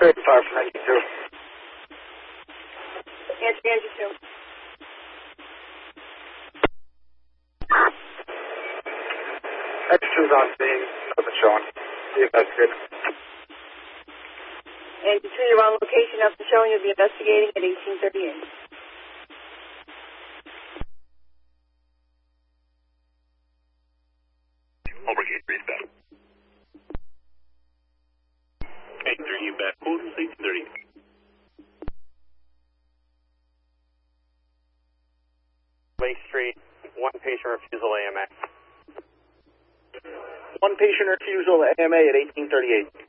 35 from 92. Answer, Andrew 2. Extras on scene, nothing showing. Be investigated. Andrew 2, you're on location after showing you'll be investigating at 1838. Overgate, read back. 83, you back. Hold 1830. Lake Street, one patient refusal AMA. One patient refusal AMA at 1838.